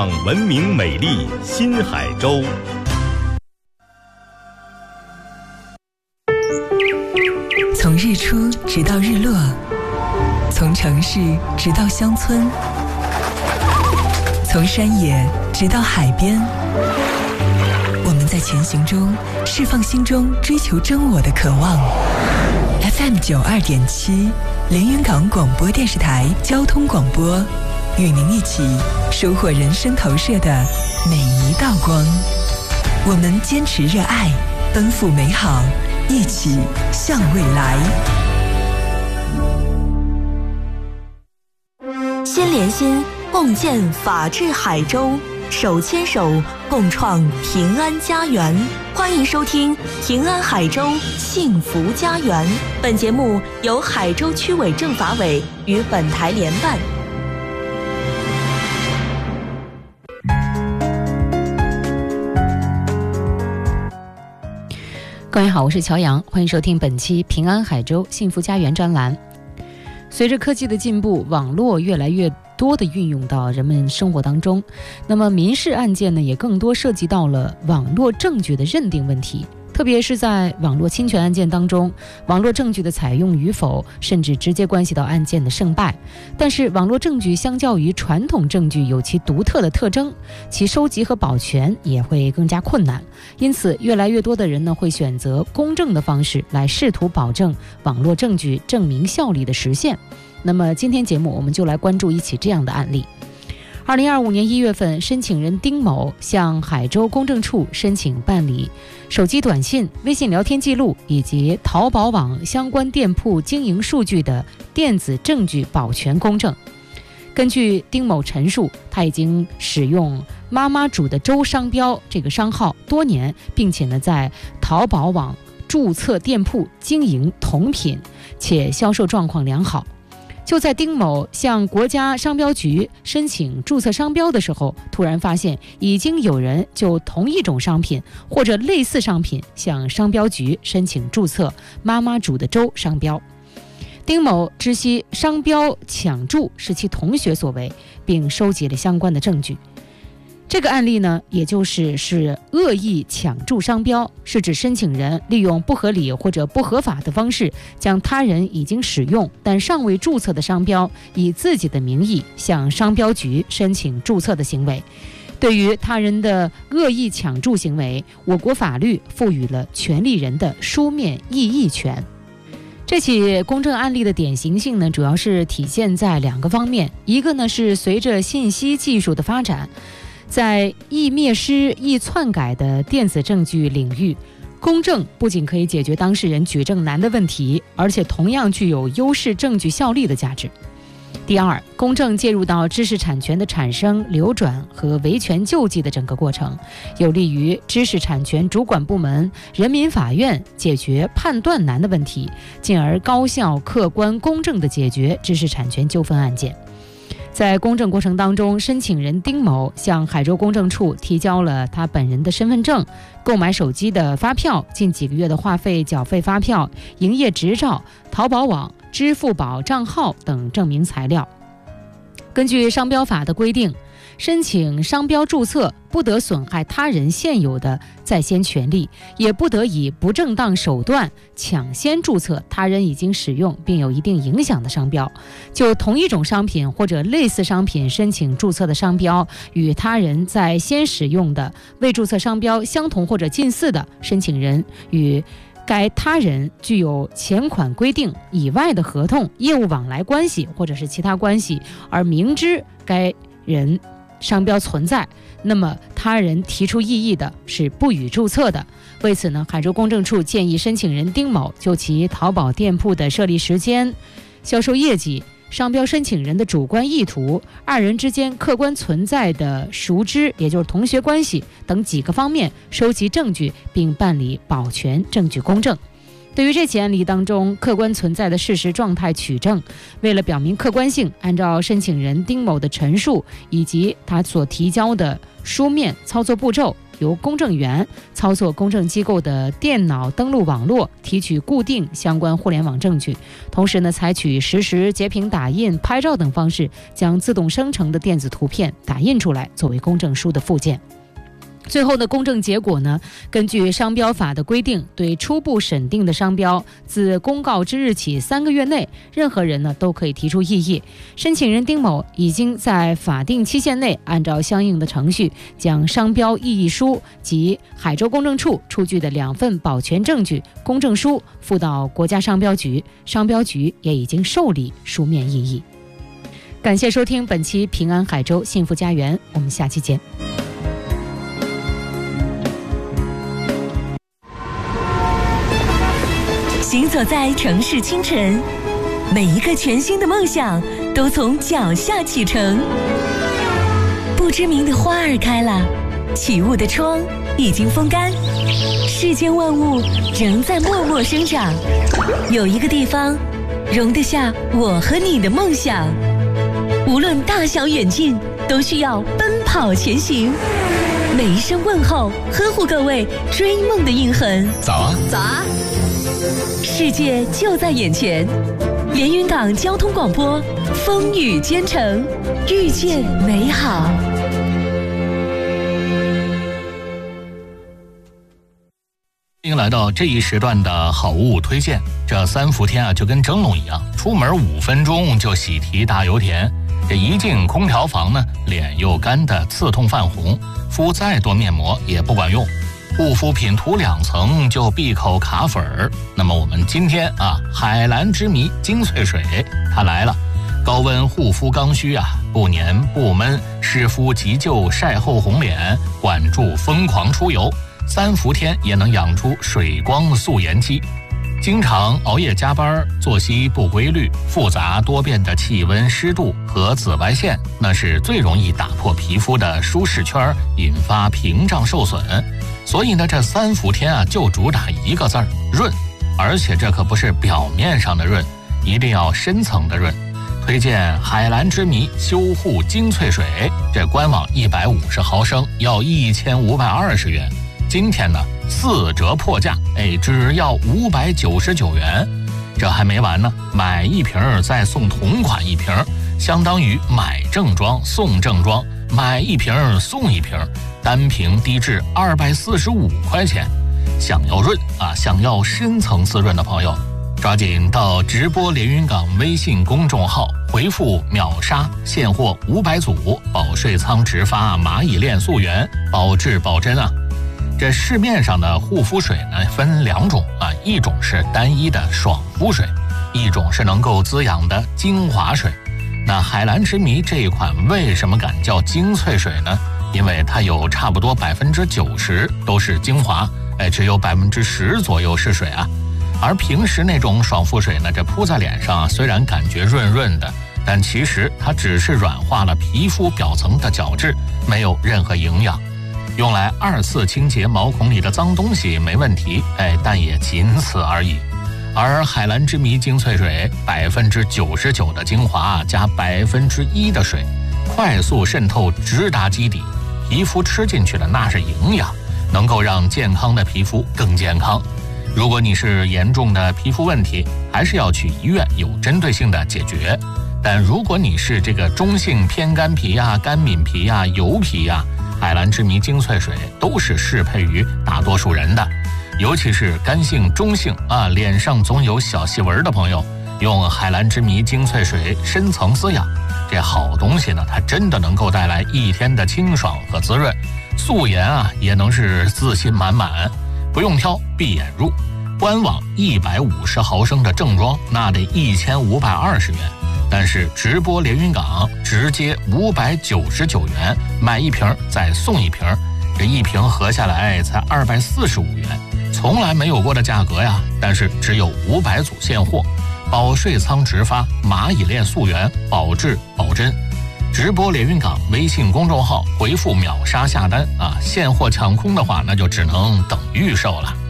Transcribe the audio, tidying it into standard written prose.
访文明美丽新海州。 从日出直到日落，从城市直到乡村，从山野直到海边，我们在前行中释放心中追求真我的渴望。FM 92.7，连云港广播电视台交通广播，与您一起收获人生投射的每一道光。我们坚持热爱，奔赴美好，一起向未来。 心连心，共建法治海州，手牵手共创平安家园。欢迎收听平安海州幸福家园。本节目由海州区委政法委与本台联办。 各位好，我是乔阳，欢迎收听本期平安海州幸福家园专栏。随着科技的进步，网络越来越多地运用到人们生活当中，那么民事案件呢，也更多涉及到了网络证据的认定问题。特别是在网络侵权案件当中，网络证据的采用与否，甚至直接关系到案件的胜败。但是网络证据相较于传统证据有其独特的特征，其收集和保全也会更加困难。因此越来越多的人呢，会选择公证的方式来试图保证网络证据证明效力的实现。那么今天节目我们就来关注一起这样的案例。2025年1月份，申请人丁某向海州公证处申请办理手机短信、微信聊天记录以及淘宝网相关店铺经营数据的电子证据保全公证。根据丁某陈述，他已经使用妈妈煮的粥商标这个商号多年，并且呢在淘宝网注册店铺经营同品，且销售状况良好。就在丁某向国家商标局申请注册商标的时候，突然发现已经有人就同一种商品或者类似商品向商标局申请注册妈妈煮的粥商标。丁某知悉商标抢注是其同学所为，并收集了相关的证据。这个案例呢，也是恶意抢注商标，是指申请人利用不合理或者不合法的方式，将他人已经使用但尚未注册的商标，以自己的名义向商标局申请注册的行为。对于他人的恶意抢注行为，我国法律赋予了权利人的书面异议权。这起公证案例的典型性呢，主要是体现在两个方面。一个呢是随着信息技术的发展，在易灭失、易篡改的电子证据领域，公证不仅可以解决当事人举证难的问题，而且同样具有优势证据效力的价值。第二，公证介入到知识产权的产生、流转和维权救济的整个过程，有利于知识产权主管部门、人民法院解决判断难的问题，进而高效、客观、公正地解决知识产权纠纷案件。在公证过程当中，申请人丁某向海州公证处提交了他本人的身份证、购买手机的发票、近几个月的话费缴费发票、营业执照、淘宝网、支付宝账号等证明材料。根据商标法的规定，申请商标注册不得损害他人现有的在先权利，也不得以不正当手段抢先注册他人已经使用并有一定影响的商标。就同一种商品或者类似商品申请注册的商标与他人在先使用的未注册商标相同或者近似的，申请人与该他人具有前款规定以外的合同、业务往来关系或者是其他关系，而明知该人商标存在，那么他人提出异议的是不予注册的。为此呢，海州公证处建议申请人丁某就其淘宝店铺的设立时间、销售业绩、商标申请人的主观意图、二人之间客观存在的熟知，也就是同学关系等几个方面收集证据，并办理保全证据公证。对于这起案例当中客观存在的事实状态取证，为了表明客观性，按照申请人丁某的陈述以及他所提交的书面操作步骤， 由公证员操作公证机构的电脑登录网络，提取固定相关互联网证据，同时呢，采取实时截屏、打印、拍照等方式，将自动生成的电子图片打印出来，作为公证书的附件。最后的公证结果呢，根据商标法的规定，对初步审定的商标，自公告之日起3个月内，任何人呢都可以提出异议。申请人丁某已经在法定期限内，按照相应的程序，将商标异议书及海州公证处出具的2份保全证据公证书附到国家商标局，商标局也已经受理书面异议。感谢收听本期平安海州幸福家园，我们下期见。 行走在城市清晨，每一个全新的梦想都从脚下启程。不知名的花儿开了，起雾的窗已经风干，世间万物仍在默默生长。有一个地方容得下我和你的梦想，无论大小远近，都需要奔跑前行。每一声问候，呵护各位追梦的印痕。 早啊， 早啊！世界就在眼前，连云港交通广播，风雨兼程，遇见美好。 欢迎来到这一时段的好物推荐。这3伏天啊，就跟蒸笼一样，出门5分钟就喜提大油田。这一进空调房呢，脸又干的刺痛泛红，敷再多面膜也不管用。护肤品涂2层就闭口卡粉儿。那么我们今天啊，海蓝之谜精粹水它来了。高温护肤刚需啊，不黏不闷，湿敷急救晒后红脸，管住疯狂出油，3伏天也能养出水光素颜肌。经常熬夜加班，作息不规律，复杂多变的气温、湿度和紫外线，那是最容易打破皮肤的舒适圈，引发屏障受损。所以呢，这3伏天啊，就主打一个字儿：润。而且这可不是表面上的润，一定要深层的润。推荐海蓝之谜修护精粹水，这官网150毫升要1520元。今天呢4折破价，只要599元。这还没完呢，买1瓶再送同款1瓶，相当于买正装送正装，买1瓶送1瓶，单瓶低至245块钱。想要润啊，想要深层次润的朋友，抓紧到直播连云港微信公众号回复秒杀，现货500组保税仓直发蚂蚁链素源，保质保真啊。这市面上的护肤水呢，分2种啊，一种是单一的爽肤水，一种是能够滋养的精华水。那海蓝之谜这一款为什么敢叫精粹水呢？因为它有差不多90%都是精华，只有10%左右是水啊。而平时那种爽肤水呢，这铺在脸上虽然感觉润润的，但其实它只是软化了皮肤表层的角质，没有任何营养。用来2次清洁毛孔里的脏东西没问题，但也仅此而已。而海蓝之谜精粹水99%的精华加1%的水，快速渗透直达基底，皮肤吃进去的那是营养，能够让健康的皮肤更健康。如果你是严重的皮肤问题，还是要去医院有针对性的解决。但如果你是这个中性偏干皮呀、干敏皮呀、油皮呀，海蓝之谜精粹水都是适配于大多数人的。尤其是干性、中性啊，脸上总有小细纹的朋友，用海蓝之谜精粹水深层滋养，这好东西呢，它真的能够带来1天的清爽和滋润。素颜啊，也能是自信满满，不用挑，闭眼入。官网150毫升的正装，那得1520元。但是直播连云港直接599元，买1瓶再送1瓶，这1瓶合下来才245元，从来没有过的价格呀！但是只有500组现货，保税仓直发，蚂蚁链素源，保质保真。直播连云港微信公众号回复秒杀下单啊！现货抢空的话，那就只能等预售了。